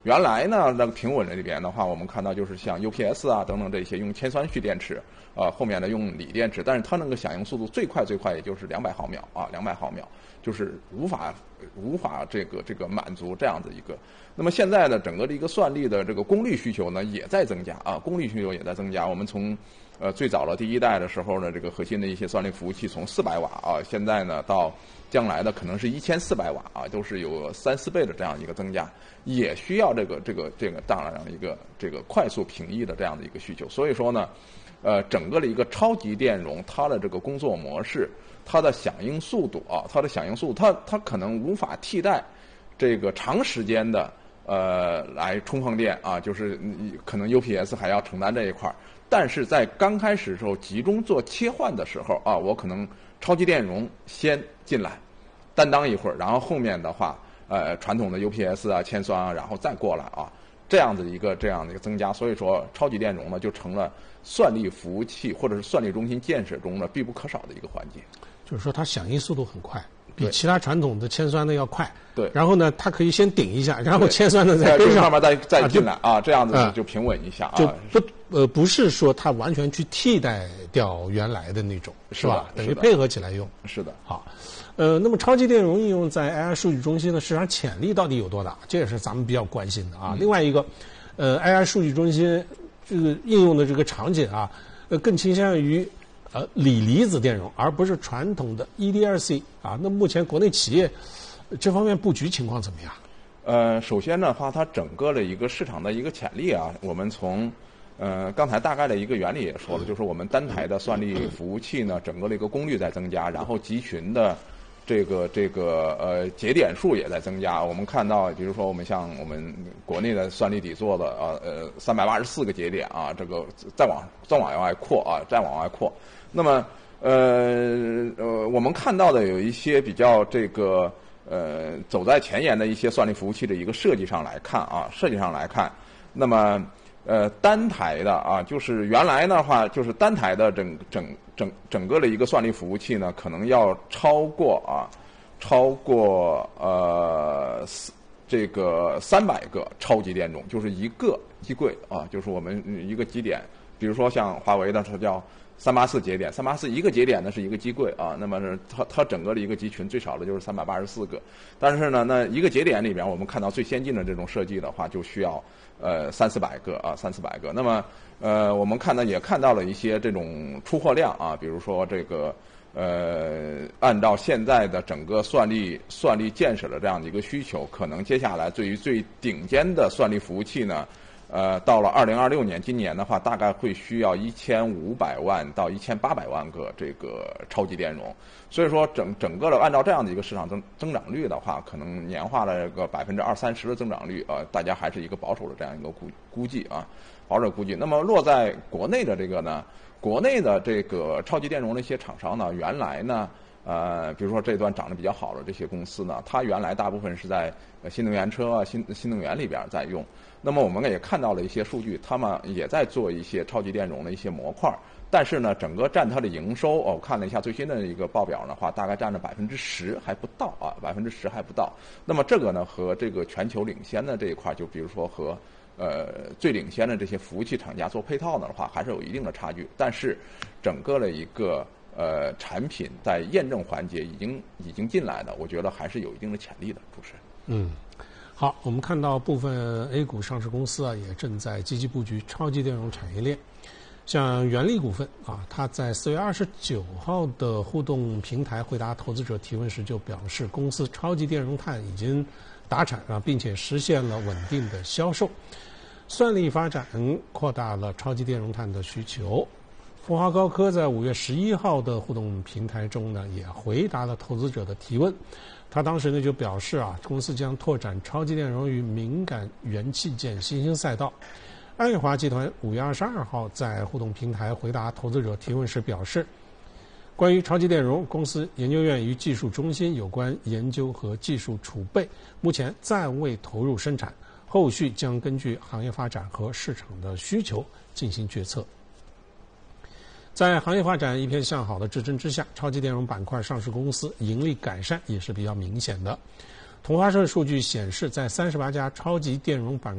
原来呢，那个平稳里边的话，我们看到就是像 UPS 啊等等这些用铅酸蓄电池，后面呢用锂电池，但是它那个响应速度最快也就是200毫秒啊，200毫秒，就是无法这个满足这样的一个。那么现在呢，整个的一个算力的这个功率需求呢也在增加啊，功率需求也在增加。我们从最早的第一代的时候呢，这个核心的一些算力服务器从400瓦啊，现在呢到将来的可能是1400瓦啊，都是有3、4倍的这样一个增加，也需要这个大量一个这个快速平抑的这样的一个需求。所以说呢，整个的一个超级电容，它的这个工作模式，它的响应速度啊，它可能无法替代这个长时间的来充放电啊，就是可能 UPS 还要承担这一块儿。但是在刚开始的时候集中做切换的时候啊，我可能超级电容先进来，担当一会儿，然后后面的话，传统的 UPS 啊、铅酸啊，然后再过来啊，这样的一个增加，所以说超级电容呢就成了算力服务器或者是算力中心建设中的必不可少的一个环节。 就是说它响应速度很快，比其他传统的铅酸的要快。 对。 然后呢，它可以先顶一下，然后铅酸呢再跟上， 慢慢再进来啊，这样子就平稳一下啊。 就不是说它完全去替代掉原来的那种，是吧？等于配合起来用。 是的。 好，那么超级电容应用在 AI 数据中心的市场潜力到底有多大？这也是咱们比较关心的啊。另外一个，AI 数据中心这个应用的这个场景啊，更倾向于锂离子电容，而不是传统的 ED2C 啊。那目前国内企业这方面布局情况怎么样？ 首先的话，它整个的一个市场的一个潜力啊，我们从刚才大概的一个原理也说了，就是我们单台的算力服务器呢，整个的一个功率在增加，然后集群的这个节点数也在增加。我们看到，比如说我们国内的算力底座的384个节点啊，这个再往外扩啊，再往外扩。那么我们看到的有一些比较走在前沿的一些算力服务器的一个设计上来看，那么单台的啊，就是原来的话，就是单台的整个的一个算力服务器呢，可能要超过这个300个超级电容，就是一个机柜啊，就是我们一个基点，比如说像华为的它叫384节点，384一个节点呢是一个机柜啊，那么它整个的一个集群最少的就是384个，但是呢，那一个节点里边我们看到最先进的这种设计的话，就需要300-400个啊，300-400个。那么我们也看到了一些这种出货量啊，比如说这个按照现在的整个算力建设的这样的一个需求，可能接下来对于最顶尖的算力服务器呢。到了2026年，今年的话，大概会需要1500万到1800万个这个超级电容。所以说，整个的按照这样的一个市场增长率的话，可能年化的这个20-30%的增长率，大家还是一个保守的这样一个估计啊，保守估计。那么落在国内的这个呢，国内的这个超级电容的一些厂商呢，原来呢。比如说这段涨得比较好的这些公司呢，它原来大部分是在新能源车啊、新能源里边在用。那么我们也看到了一些数据，他们也在做一些超级电容的一些模块，但是呢，整个占它的营收，我看了一下最新的一个报表的话，大概占了10%还不到啊，10%还不到。那么这个呢，和这个全球领先的这一块，就比如说和最领先的这些服务器厂家做配套的话，还是有一定的差距。但是整个的一个产品在验证环节已经进来的，我觉得还是有一定的潜力的。主持人， 好，我们看到部分 A 股上市公司啊，也正在积极布局超级电容产业链。像元力股份啊，它在4月29号的互动平台回答投资者提问时就表示，公司超级电容碳已经达产啊，并且实现了稳定的销售。算力发展扩大了超级电容碳的需求。富华高科在5月11号的互动平台中呢，也回答了投资者的提问。他当时呢就表示啊，公司将拓展超级电容与敏感元器件新兴赛道。爱华集团5月22号在互动平台回答投资者提问时表示，关于超级电容，公司研究院与技术中心有关研究和技术储备，目前暂未投入生产，后续将根据行业发展和市场的需求进行决策。在行业发展一片向好的支撑之下，超级电容板块上市公司盈利改善也是比较明显的。 同花顺数据显示，在38家超级电容板